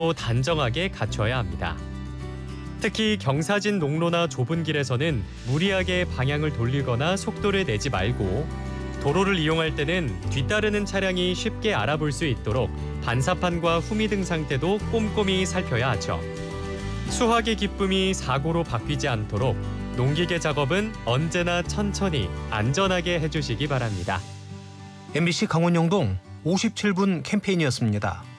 단정하게 갖춰야 합니다. 특히 경사진 농로나 좁은 길에서는 무리하게 방향을 돌리거나 속도를 내지 말고 도로를 이용할 때는 뒤따르는 차량이 쉽게 알아볼 수 있도록 반사판과 후미등 상태도 꼼꼼히 살펴야 하죠. 수확의 기쁨이 사고로 바뀌지 않도록 농기계 작업은 언제나 천천히 안전하게 해주시기 바랍니다. MBC 강원영동 57분 캠페인이었습니다.